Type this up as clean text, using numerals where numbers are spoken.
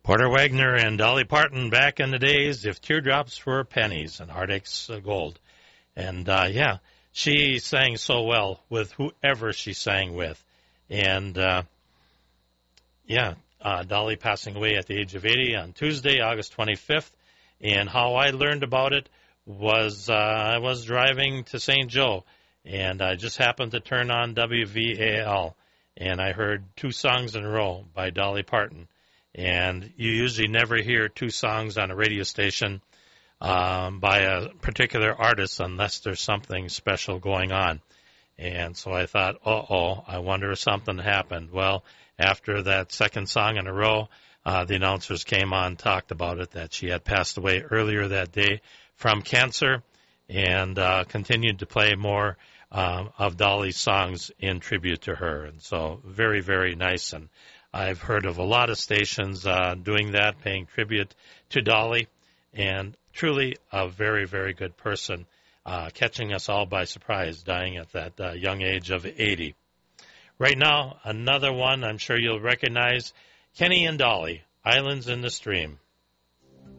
Porter Wagoner and Dolly Parton back in the days, if teardrops were pennies and heartaches gold. And, she sang so well with whoever she sang with. And, Dolly passing away at the age of 80 on Tuesday, August 25th. And how I learned about it was I was driving to St. Joe, and I just happened to turn on WVAL, and I heard two songs in a row by Dolly Parton. And you usually never hear two songs on a radio station by a particular artist unless there's something special going on. And so I thought, I wonder if something happened. Well, after that second song in a row, the announcers came on, talked about it, that she had passed away earlier that day from cancer, and continued to play more of Dolly's songs in tribute to her. And so very, very nice. And I've heard of a lot of stations doing that, paying tribute to Dolly, and truly a very, very good person, catching us all by surprise, dying at that young age of 80. Right now, another one I'm sure you'll recognize, Kenny and Dolly, Islands in the Stream.